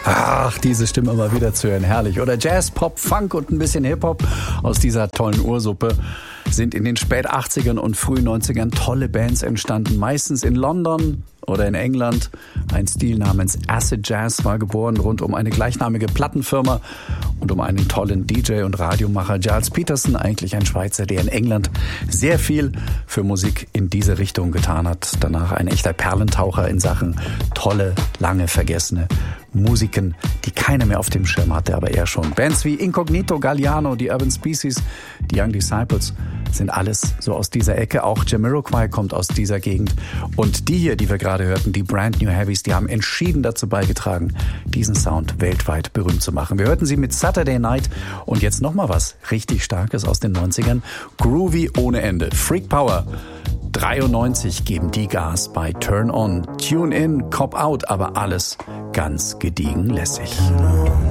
Ach, diese Stimme mal wieder zu hören, herrlich. Oder Jazz, Pop, Funk und ein bisschen Hip-Hop aus dieser tollen Ursuppe sind in den spät 80ern und frühen 90ern tolle Bands entstanden, meistens in London oder in England. Ein Stil namens Acid Jazz war geboren rund um eine gleichnamige Plattenfirma und um einen tollen DJ und Radiomacher, Gilles Peterson, eigentlich ein Schweizer, der in England sehr viel für Musik in diese Richtung getan hat. Danach ein echter Perlentaucher in Sachen tolle, lange vergessene Musiken, die keiner mehr auf dem Schirm hatte, aber er schon. Bands wie Incognito, Galliano, die Urban Species, die Young Disciples sind alles so aus dieser Ecke. Auch Jamiroquai kommt aus dieser Gegend. Und die hier, die wir gerade hörten, die Brand New Heavies, die haben entschieden dazu beigetragen, diesen Sound weltweit berühmt zu machen. Wir hörten sie mit Saturday Night und jetzt nochmal was richtig Starkes aus den 90ern. Groovy ohne Ende. Freak Power. 93 geben die Gas bei Turn On. Tune In, Cop Out, aber alles ganz gediegen lässig.